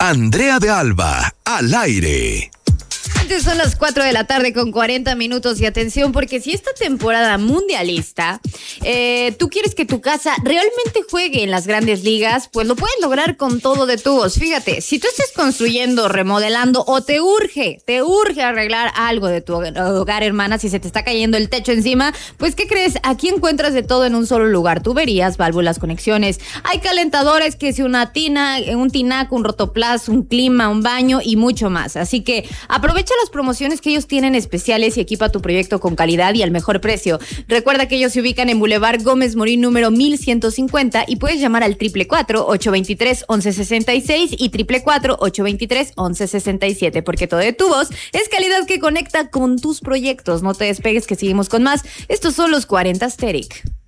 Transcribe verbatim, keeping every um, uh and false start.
Andrea de Alba, al aire. Son las cuatro de la tarde con cuarenta minutos y atención, porque si esta temporada mundialista eh, tú quieres que tu casa realmente juegue en las grandes ligas, pues lo puedes lograr con todo de tubos. Fíjate, si tú estás construyendo, remodelando o te urge, te urge arreglar algo de tu hogar, hermana, si se te está cayendo el techo encima, pues ¿qué crees? Aquí encuentras de todo en un solo lugar: tuberías, válvulas, conexiones, hay calentadores, que si una tina, un tinaco, un rotoplas, un clima, un baño y mucho más. Así que aprovecha las promociones que ellos tienen especiales y equipa tu proyecto con calidad y al mejor precio. Recuerda que ellos se ubican en Boulevard Gómez Morín número mil ciento cincuenta y puedes llamar al triple cuatro, ocho veintitrés, once sesenta y seis y triple cuatro, ocho veintitrés, once sesenta y siete, porque todo de tubos es calidad que conecta con tus proyectos. No te despegues, que seguimos con más. Estos son los cuarenta Asterix.